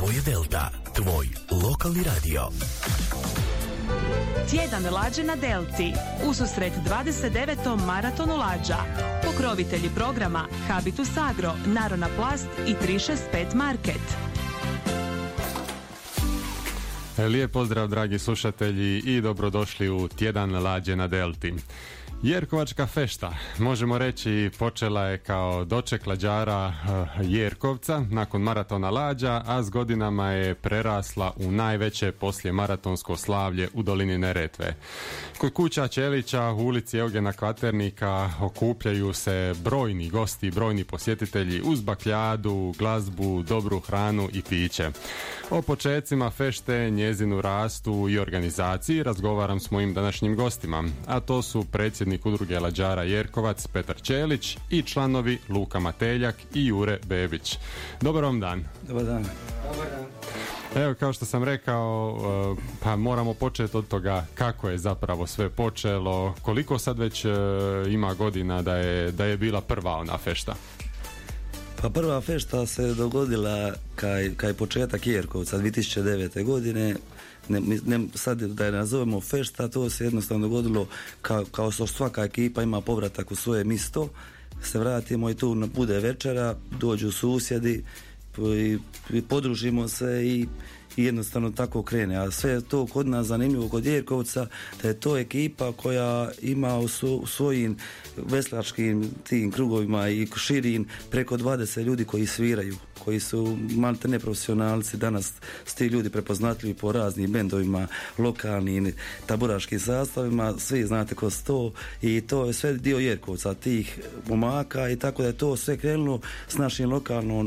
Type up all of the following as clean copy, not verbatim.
Ovo je Delta, tvoj lokalni radio. Tjedan lađe na Delti. Ususret 29. maratonu lađa. Pokrovitelji programa Habitus Agro, Narona Plast i 365 Market. Lijep pozdrav dragi slušatelji i dobrodošli u Tjedan lađe na Delti. Jerkovačka fešta, možemo reći, počela je kao doček lađara Jerkovca nakon maratona lađa, a s godinama je prerasla u najveće poslije maratonsko slavlje u dolini Neretve. Kod kuća Ćelića u ulici Eugena Kvaternika okupljaju se brojni gosti, brojni posjetitelji uz bakljadu, glazbu, dobru hranu i piće. O počecima fešte, njezinu rastu i organizaciji razgovaram s mojim današnjim gostima, a to su predsjednik udruge lađara Jerkovac Petar Ćelić i članovi Luka Mateljak i Jure Bebić. Dobar vam dan. Dobar dan. Evo, kao što sam rekao, pa moramo početi od toga kako je zapravo sve počelo, koliko sad već ima godina da je bila prva ona fešta. Pa prva fešta se dogodila kad je početak Jerkovca 2009. godine. Sad da je nazovemo fešta, to se jednostavno dogodilo kao što svaka ekipa ima povratak u svoje mjesto, se vratimo i tu bude večera, dođu susjedi i podružimo se i jednostavno tako krene. A sve je to kod nas zanimljivo kod Jerkovca, da je to ekipa koja ima u svojim veslačkim tim krugovima i širin preko 20 ljudi koji sviraju, koji su malte neprofesionalci. Danas su ti ljudi prepoznatljivi po raznim bendovima, lokalnim taburaškim sastavima, svi znate ko su to, i to je sve dio Jerkovca, tih momaka, i tako da je to sve krenulo s našim lokalnom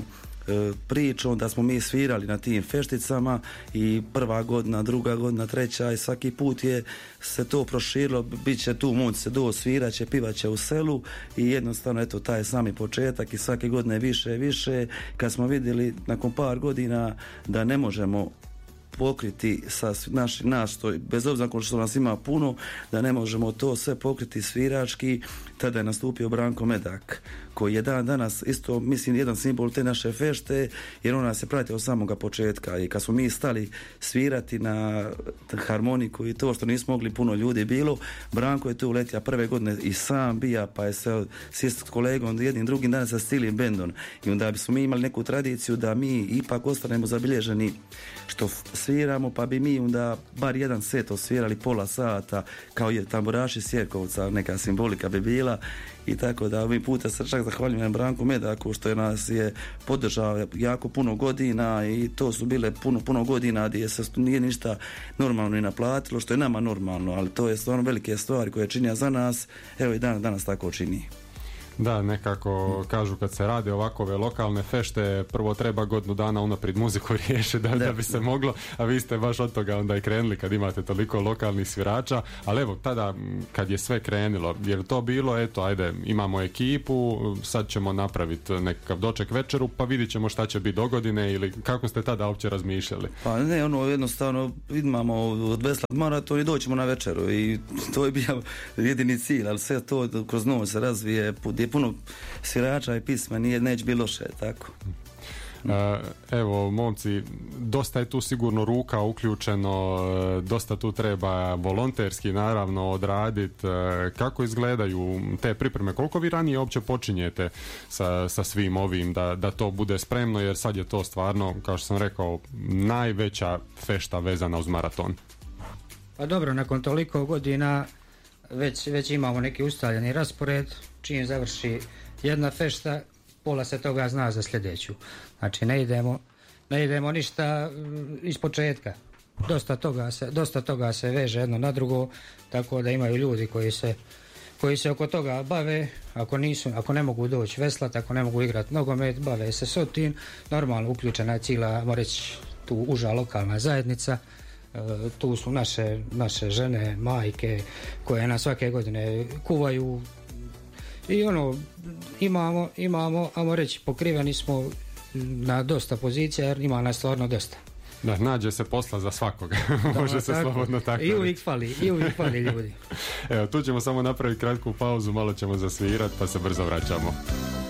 pričom da smo mi svirali na tim fešticama, i prva godina, druga godina, treća, i svaki put je se to proširilo, bit će tu moć se svirat će, pivat će u selu, i jednostavno eto taj sami početak, i svake godine više i više. Kad smo vidjeli nakon par godina da ne možemo pokriti sa nas, bez obzira što nas ima puno, da ne možemo to sve pokriti svirački, tada je nastupio Branko Medak, koji je danas isto, mislim, jedan simbol te naše fešte, jer on nas je pratio od samoga početka, i kad smo mi stali svirati na harmoniku i to što nismo mogli, puno ljudi bilo, Branko je tu uletio prve godine i sam bija, pa je se s kolegom jednim drugim danas sa stilim bendom, i onda bismo mi imali neku tradiciju da mi ipak ostanemo zabilježeni što sviramo, pa bi mi onda bar jedan set osvirali pola sata kao je tamburaši s Jerkovca, neka simbolika bi bila. I tako da ovim puta se čak zahvaljujem Branku Medaku što je nas je podržao jako puno godina, i to su bile puno godina gdje se nije ništa normalno i naplatilo, što je nama normalno, ali to je stvarno velike stvari koje činja za nas, evo i danas tako čini. Da, nekako kažu kad se rade ovakove lokalne fešte, prvo treba godinu dana unaprijed muziku riješiti da bi se moglo, a vi ste baš od toga onda i krenuli kad imate toliko lokalnih svirača. Ali evo, tada kad je sve krenilo, jer to bilo, eto, ajde, imamo ekipu, sad ćemo napraviti nekakav doček večeru, pa vidit ćemo šta će biti dogodine, ili kako ste tada uopće razmišljali? Pa ne, jednostavno imamo odveslat maraton i doćemo na večeru, i to je bio jedini cilj, ali sve to kroz noć se razvije, je puno svirača i pisma, neće biti loše, tako. Evo, momci, dosta je tu sigurno ruka uključeno, dosta tu treba volonterski naravno odraditi. Kako izgledaju te pripreme? Koliko vi ranije uopće počinjete sa svim ovim da to bude spremno, jer sad je to stvarno, kao što sam rekao, najveća fešta vezana uz maraton? Pa dobro, nakon toliko godina već imamo neki ustaljeni raspored. Čim završi jedna fešta, pola se toga zna za sljedeću. Znači ne idemo ništa iz početka. Dosta toga se veže jedno na drugo, tako da imaju ljudi koji se oko toga bave. Ako ne mogu doći veslat, ako ne mogu igrati nogomet, bave se sotin. Normalno uključena je cijela, moram reći, tu uža lokalna zajednica. Tu su naše žene, majke, koje nas svake godine kuvaju, i imamo, ajmo reći, pokriveni smo na dosta pozicija, jer ima nas stvarno dosta. Da, nađe se posla za svakoga. Može se slobodno tako. I uvijek fali ljudi. Evo, tu ćemo samo napraviti kratku pauzu, malo ćemo zasvirati, pa se brzo vraćamo.